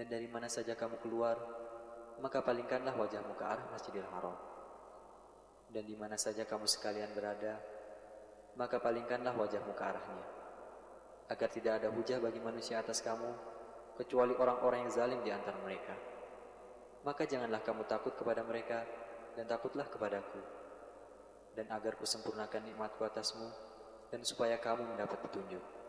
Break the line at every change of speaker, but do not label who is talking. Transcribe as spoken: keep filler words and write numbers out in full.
Dan dari mana saja kamu keluar, maka palingkanlah wajahmu ke arah Masjidil Haram. Dan di mana saja kamu sekalian berada, maka palingkanlah wajahmu ke arahnya, agar tidak ada hujah bagi manusia atas kamu, kecuali orang-orang yang zalim di antara mereka. Maka janganlah kamu takut kepada mereka, dan takutlah kepadaku, dan agar kusempurnakan nikmatku atasmu, dan supaya kamu mendapat petunjuk.